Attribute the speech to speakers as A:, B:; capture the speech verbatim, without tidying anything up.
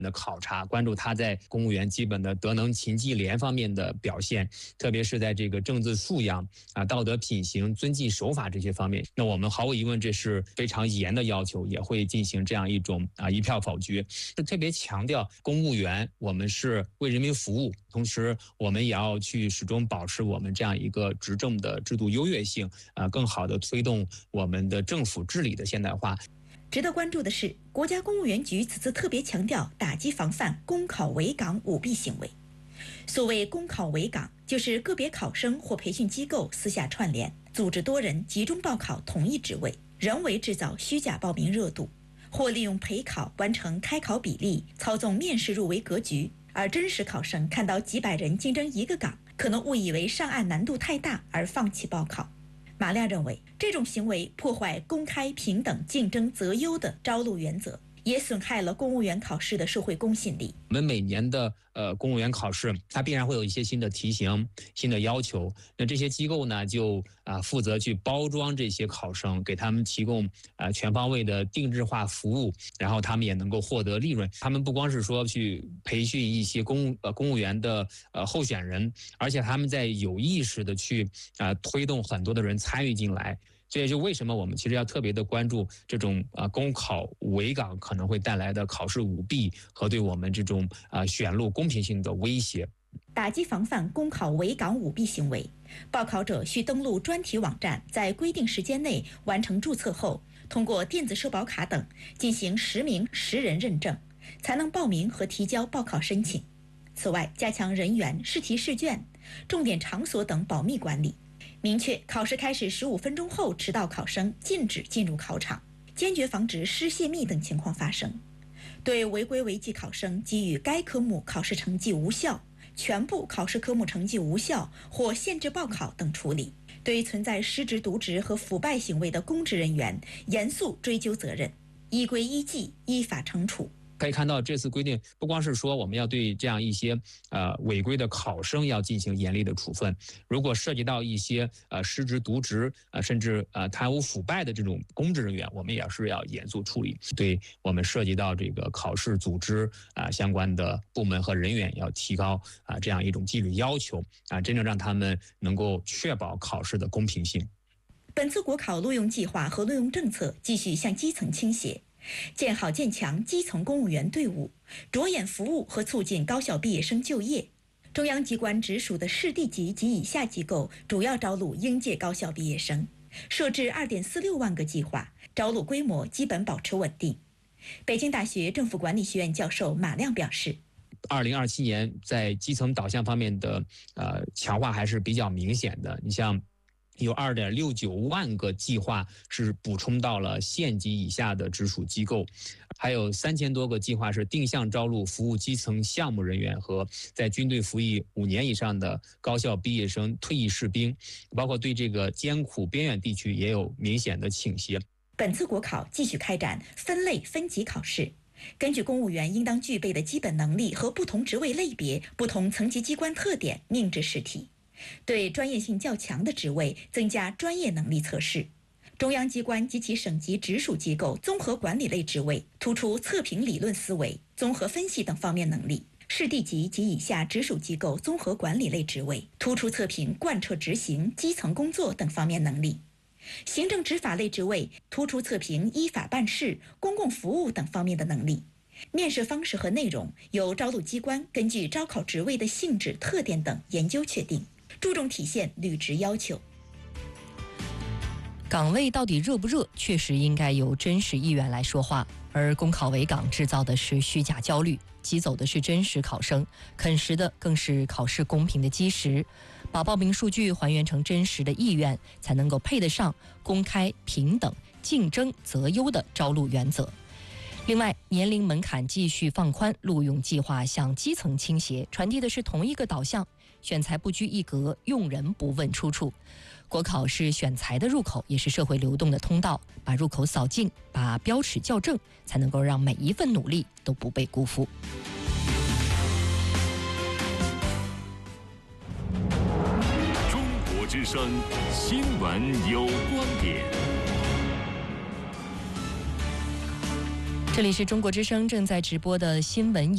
A: 的考察，关注他在公务员基本的德能勤绩廉方面的表现，特别是在这个政治素养啊、道德品行、遵纪守法这些方面。那我们毫无疑问这是非常严的要求，也会进行这样一种啊一票否决。是特别强调公务员我们是为人民服务，同时我们也要去始终保持我们这样一个执政的制度优越性，啊，更好的推动我们的政府治理的现代化。
B: 值得关注的是，国家公务员局此次特别强调打击防范公考围岗舞弊行为。所谓公考围岗，就是个别考生或培训机构私下串联，组织多人集中报考同一职位，人为制造虚假报名热度，或利用陪考完成开考比例，操纵面试入围格局，而真实考生看到几百人竞争一个岗，可能误以为上岸难度太大而放弃报考。马亮认为，这种行为破坏公开、平等、竞争、择优的招录原则，也损害了公务员考试的社会公信力。
A: 我们每年的呃公务员考试，它必然会有一些新的题型、新的要求。那这些机构呢，就啊、呃、负责去包装这些考生，给他们提供啊、呃、全方位的定制化服务，然后他们也能够获得利润。他们不光是说去培训一些公呃公务员的呃候选人，而且他们在有意识的去啊、呃、推动很多的人参与进来。这也就为什么我们其实要特别的关注这种啊公考围岗可能会带来的考试舞弊和对我们这种啊选录公平性的威胁。
B: 打击防范公考围岗舞弊行为，报考者需登录专题网站，在规定时间内完成注册后，通过电子社保卡等进行实名实人认证，才能报名和提交报考申请。此外，加强人员、试题试卷、重点场所等保密管理。明确考试开始十五分钟后迟到考生禁止进入考场，坚决防止失泄密等情况发生。对违规违纪考生给予该科目考试成绩无效、全部考试科目成绩无效或限制报考等处理。对存在失职渎职和腐败行为的公职人员，严肃追究责任，依规依纪依法惩处。
A: 可以看到，这次规定不光是说我们要对这样一些呃违规的考生要进行严厉的处分，如果涉及到一些呃失职渎职呃甚至呃贪污腐败的这种公职人员，我们也是要严肃处理。对我们涉及到这个考试组织啊、呃、相关的部门和人员，要提高啊、呃、这样一种纪律要求啊、呃，真正让他们能够确保考试的公平性。
B: 本次国考录用计划和录用政策继续向基层倾斜。建好建强基层公务员队伍，着眼服务和促进高校毕业生就业。中央机关直属的市地级及以下机构主要招录应届高校毕业生，设置 二点四六万个计划，招录规模基本保持稳定。北京大学政府管理学院教授马亮表示，
A: 二零二七年在基层导向方面的呃强化还是比较明显的。你像有 二点六九万个计划是补充到了县级以下的直属机构，还有三千多个计划是定向招录服务基层项目人员和在军队服役五年以上的高校毕业生、退役士兵，包括对这个艰苦边远地区也有明显的倾斜。
B: 本次国考继续开展分类分级考试，根据公务员应当具备的基本能力和不同职位类别、不同层级机关特点命制试题。对专业性较强的职位增加专业能力测试。中央机关及其省级直属机构综合管理类职位突出测评理论思维、综合分析等方面能力。市地级及以下直属机构综合管理类职位突出测评贯彻执行、基层工作等方面能力。行政执法类职位突出测评依法办事、公共服务等方面的能力。面试方式和内容由招录机关根据招考职位的性质、特点等研究确定，注重体现履职要求。
C: 岗位到底热不热，确实应该由真实意愿来说话，而公考围岗制造的是虚假焦虑，挤走的是真实考生，啃食的更是考试公平的基石。把报名数据还原成真实的意愿，才能够配得上公开、平等、竞争、择优的招录原则。另外，年龄门槛继续放宽，录用计划向基层倾斜，传递的是同一个导向：选才不拘一格，用人不问出处。国考是选才的入口，也是社会流动的通道。把入口扫净，把标尺校正，才能够让每一份努力都不被辜负。
D: 中国之声新闻有观点。
C: 这里是中国之声正在直播的新闻。